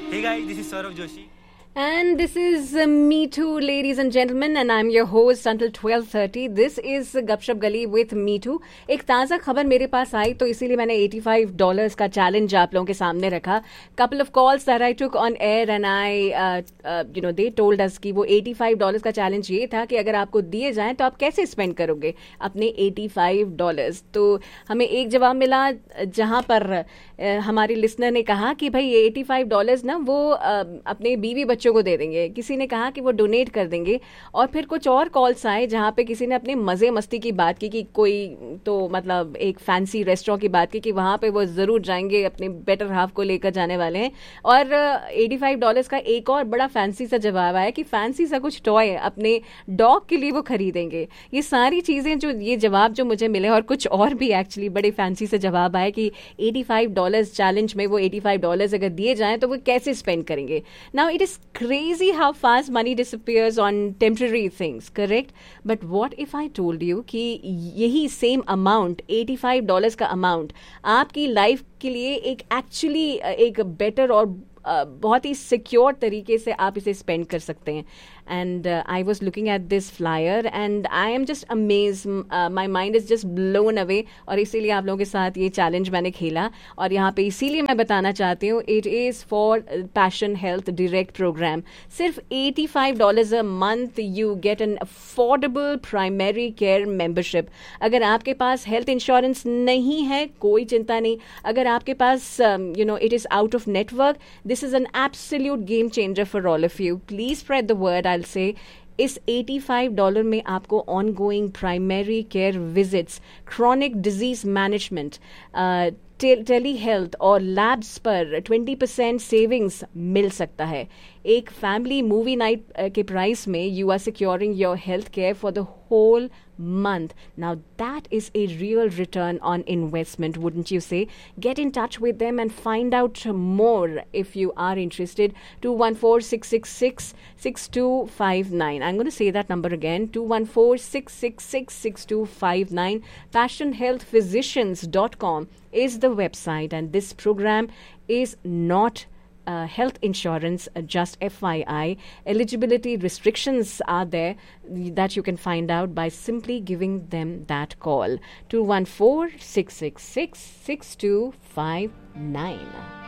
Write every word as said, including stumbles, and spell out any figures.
Hey guys, this is Saurav Joshi. And this is uh, Me Too, ladies and gentlemen, and I'm your host until twelve thirty. This is Gupshup Gali with Me Too. एक ताज़ा खबर मेरे पास आई तो इसीलिए मैंने eighty-five dollars का challenge आप लोगों के सामने रखा. Couple of calls that I took on air and I, uh, uh, you know, they told us कि वो eighty-five dollars का चैलेंज ये था कि अगर आपको दिए जाएं तो आप कैसे स्पेंड करोगे अपने eighty-five dollars. तो हमें एक जवाब मिला जहां पर uh, हमारी लिसनर ने कहा कि भाई eighty-five dollars ना वो uh, अपने बीवी बच्चों को दे देंगे. किसी ने कहा कि वो डोनेट कर देंगे. और फिर कुछ और कॉल्स आए जहां पे किसी ने अपने मजे मस्ती की बात की कि कोई तो मतलब एक फैंसी रेस्टोरेंट की बात की कि वहां पे वो जरूर जाएंगे, अपने बेटर हाफ को लेकर जाने वाले हैं. और eighty-five डॉलर्स का एक और बड़ा फैंसी सा जवाब आया कि फैंसी सा कुछ टॉय अपने डॉग के लिए वो खरीदेंगे. ये सारी चीजें जो ये जवाब जो मुझे मिले और कुछ और भी एक्चुअली बड़े फैंसी से जवाब आए कि eighty-five डॉलर्स चैलेंज में वो eighty-five डॉलर्स अगर दिए जाएं तो वो कैसे स्पेंड करेंगे. Now it is crazy how fast money disappears on temporary things, correct? But what if I told you कि यही same amount eighty-five dollars का amount आपकी लाइफ के लिए एक एक्चुअली एक बेटर और Uh, बहुत ही सिक्योर तरीके से आप इसे स्पेंड कर सकते हैं. And I was looking at this flyer and I am just amaze, my mind is just blown away. और इसीलिए आप लोगों के साथ ये चैलेंज मैंने खेला और यहाँ पे इसीलिए मैं बताना चाहती हूँ it is for passion health direct programme. सिर्फ eighty-five dollars a month you get an affordable primary care membership. अगर आपके पास हेल्थ इंश्योरेंस नहीं है कोई चिंता नहीं. अगर आपके पास you know it is out of network, this is an absolute game changer for all of you. Please spread the word, I'll say. इस eighty-five dollars में आपको ongoing primary care visits, chronic disease management, uh, tele health और labs पर twenty percent savings मिल सकता है. एक family movie night के price में you are securing your health care for the whole month. Now that is a real return on investment, wouldn't you say? Get in touch with them and find out more if you are interested. two one four, six six six, six two five nine. I'm going to say that number again. two one four, six six six, six two five nine. passion health physicians dot com is the website, and this program is not Uh, health insurance, uh, just F Y I. Eligibility restrictions are there that you can find out by simply giving them that call. two one four, six six six, six two five nine.